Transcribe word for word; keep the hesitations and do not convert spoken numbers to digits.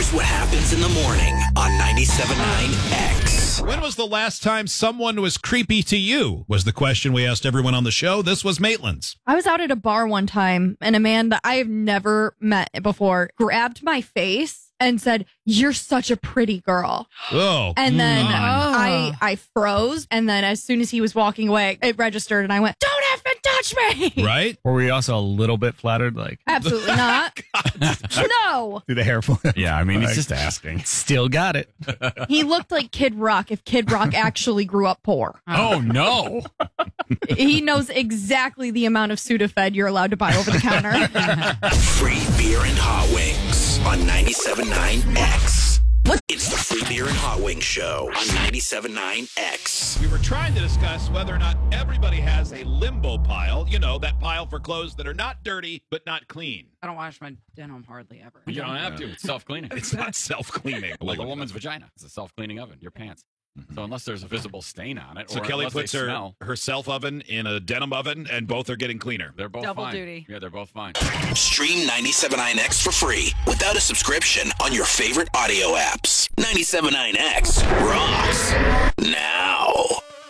Here's what happens in the morning on ninety-seven point nine X. When was the last time someone was creepy to you? Was the question we asked everyone on the show. This was Maitland's. I was out at a bar one time, and a man that I have never met before grabbed my face and said, "You're such a pretty girl." Oh, And then mm. I I froze, and then as soon as he was walking away, it registered, and I went, "Don't effing touch me!" Right? Were we also a little bit flattered? Like, Absolutely not. No. do the hair flip? Yeah, I mean, Like, he's just asking. Still got it. He looked like Kid Rock if Kid Rock actually grew up poor. Oh, no. He knows exactly the amount of Sudafed you're allowed to buy over the counter. Free beer and hot wings on ninety-seven point nine X. It's the Free Beer and Hot Wings Show on ninety-seven point nine X. We were trying to discuss whether or not everybody has a limbo pile. You know, that pile for clothes that are not dirty, but not clean. I don't wash my denim hardly ever. You don't have to. It's self-cleaning. It's not self-cleaning. Like a woman's vagina. It's a self-cleaning oven. Your pants. So unless there's a visible stain on it, So or Kelly unless puts they her, smell, her self oven in a denim oven, and both are getting cleaner. they're both Double fine. duty. Yeah, they're both fine. Stream ninety-seven point nine X for free without a subscription on your favorite audio apps. ninety-seven point nine X rocks now.